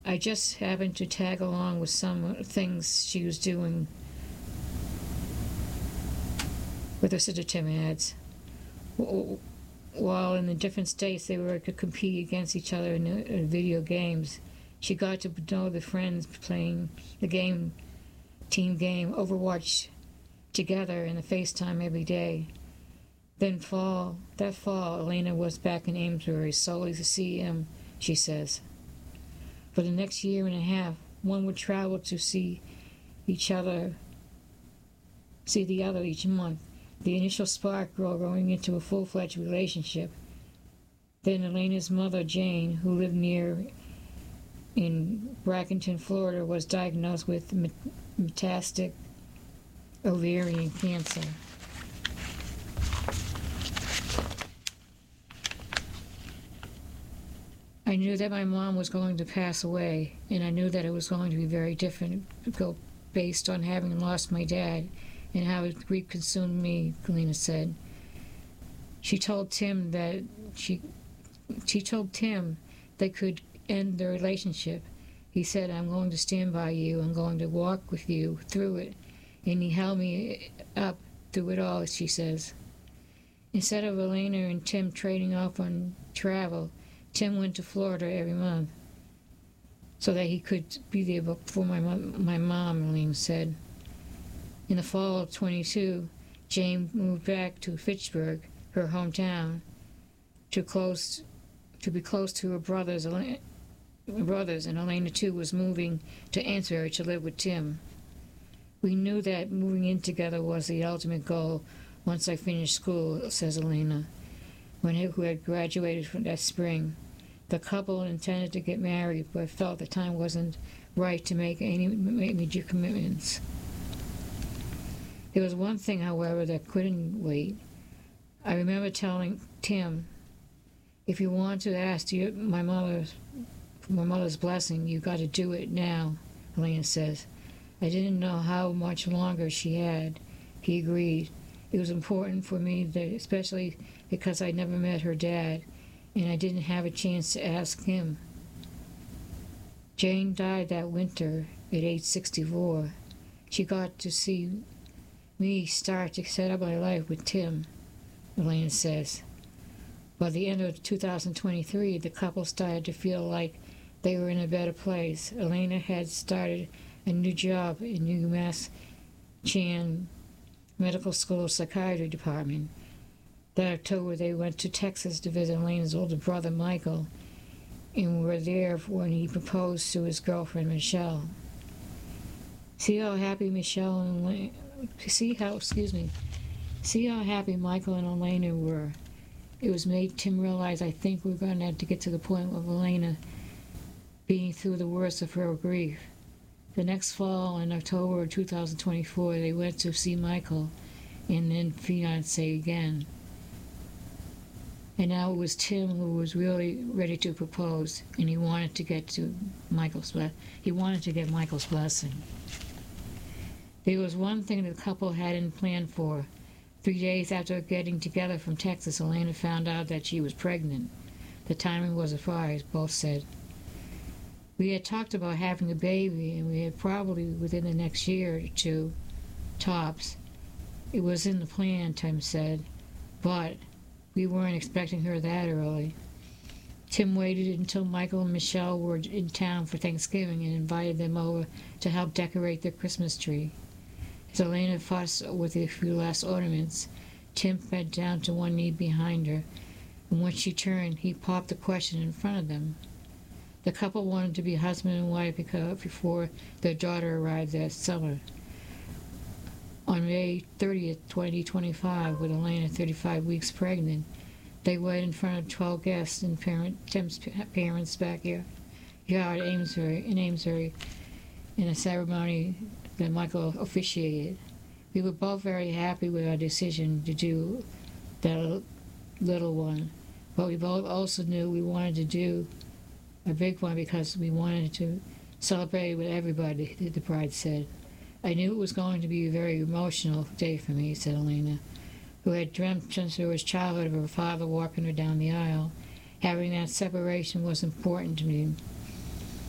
I just happened to tag along with some things she was doing with her sister, Tim adds. While in the different states they were to compete against each other in video games, she got to know the friends playing the team game, Overwatch, together in the FaceTime every day. That fall, Elena was back in Amesbury solely to see him, she says. For the next year and a half, one would travel to see the other each month. The initial spark growing into a full-fledged relationship. Then Elena's mother, Jane, who lived in Bradenton, Florida, was diagnosed with metastatic ovarian cancer. I knew that my mom was going to pass away, and I knew that it was going to be very difficult based on having lost my dad and how it grief consumed me, Elena said. She told Tim they could end their relationship. He said, "I'm going to stand by you. I'm going to walk with you through it." And he held me up through it all, she says. Instead of Elena and Tim trading off on travel, Tim went to Florida every month so that he could be there for my mom, Elena said. In the fall of 22, Jane moved back to Fitchburg, her hometown, to be close to her brothers, and Elena too was moving to Amesbury to live with Tim. We knew that moving in together was the ultimate goal once I finished school, says Elena, who had graduated from that spring. The couple intended to get married, but felt the time wasn't right to make any major commitments. There was one thing, however, that couldn't wait. I remember telling Tim, "If you want to ask my mother's blessing, you got to do it now," Elena says. I didn't know how much longer she had. He agreed. It was important for me, especially because I never met her dad, and I didn't have a chance to ask him. Jane died that winter at age 64. She got to see me start to set up my life with Tim, Elena says. By the end of 2023, the couple started to feel like they were in a better place. Elena had started a new job in UMass Chan Medical School Psychiatry Department. That October, they went to Texas to visit Elena's older brother, Michael, and were there when he proposed to his girlfriend, Michelle. See how happy Michelle and see how happy Michael and Elena were. It was made Tim realize, I think we're going to have to get to the point of Elena being through the worst of her grief. The next fall, in October of 2024, they went to see Michael and then fiancé again. And now it was Tim who was really ready to propose, and he wanted to get Michael's blessing. There was one thing the couple hadn't planned for. 3 days after getting together from Texas, Elena found out that she was pregnant. The timing was a surprise, both said. We had talked about having a baby, and we had probably within the next year or two, tops. It was in the plan, Tim said, but we weren't expecting her that early. Tim waited until Michael and Michelle were in town for Thanksgiving and invited them over to help decorate their Christmas tree. As Elena fussed with a few last ornaments, Tim bent down to one knee behind her, and when she turned, he popped the question in front of them. The couple wanted to be husband and wife before their daughter arrived that summer. On May 30th, 2025, with Elena 35 weeks pregnant, they waited in front of 12 guests in Tim's parents' backyard in Amesbury, in a ceremony that Michael officiated. We were both very happy with our decision to do that little one, but we both also knew we wanted to do a big one because we wanted to celebrate with everybody, the bride said. I knew it was going to be a very emotional day for me, said Elena, who had dreamt since her childhood of her father walking her down the aisle. Having that separation was important to me.